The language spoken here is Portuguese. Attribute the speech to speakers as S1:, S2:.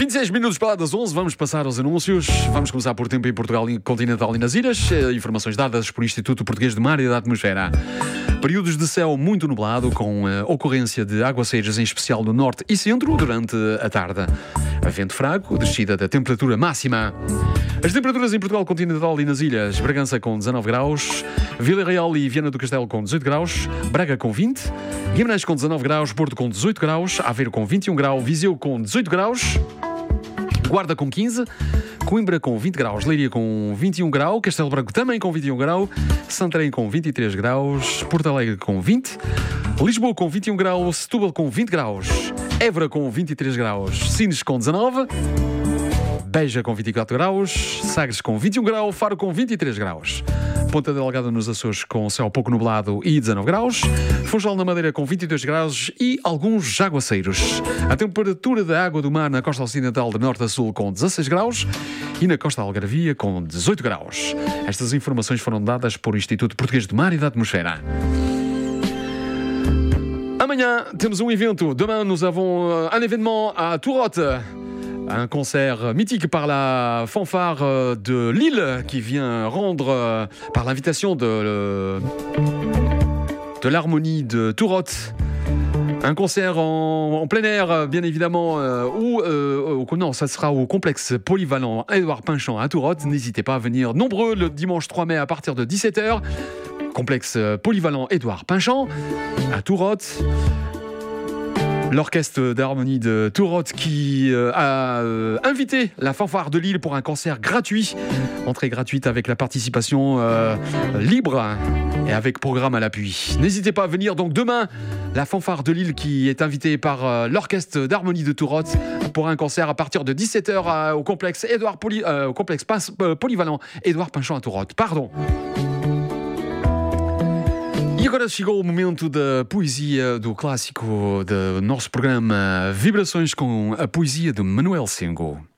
S1: 26 minutos para lá das 11, vamos passar aos anúncios. Vamos começar por tempo em Portugal continental e nas ilhas. Informações dadas por Instituto Português de Mar e da Atmosfera. Períodos de céu muito nublado, com ocorrência de aguaceiros, em especial no norte e centro, durante a tarde. Vento fraco, descida da temperatura máxima. As temperaturas em Portugal continental e nas ilhas: Bragança com 19 graus, Vila Real e Viana do Castelo com 18 graus, Braga com 20, Guimarães com 19 graus, Porto com 18 graus, Aveiro com 21 graus, Viseu com 18 graus, Guarda com 15, Coimbra com 20 graus, Leiria com 21 graus, Castelo Branco também com 21 graus, Santarém com 23 graus, Porto Alegre com 20, Lisboa com 21 graus, Setúbal com 20 graus, Évora com 23 graus, Sines com 19, Beja com 24 graus, Sagres com 21 graus, Faro com 23 graus. Ponta Delgada nos Açores com céu pouco nublado e 19 graus, Funchal na Madeira com 22 graus e alguns aguaceiros. A temperatura da água do mar na costa ocidental de norte a sul com 16 graus e na costa algarvia com 18 graus. Estas informações foram dadas por Instituto Português de Mar e da Atmosfera. Amanhã temos um evento. Demain nous avons un événement à Tourotte. Un concert mythique par la fanfare de Lille qui vient rendre, par l'invitation de l'harmonie de Tourotte, un concert en plein air, bien évidemment, non, ça sera au complexe polyvalent Édouard Pinchamp à Tourotte. N'hésitez pas à venir nombreux le dimanche 3 mai à partir de 17h. Complexe polyvalent Édouard Pinchamp à Tourotte. L'orchestre d'harmonie de Tourotte qui a invité la fanfare de Lille pour un concert gratuit. Entrée gratuite avec la participation libre et avec programme à l'appui. N'hésitez pas à venir donc demain. La fanfare de Lille qui est invitée par l'orchestre d'harmonie de Tourotte pour un concert à partir de 17h au complexe polyvalent Édouard Pinchamp à Tourotte. Pardon. E agora chegou o momento da poesia do clássico do nosso programa Vibrações, com a poesia de Manuel Sengo.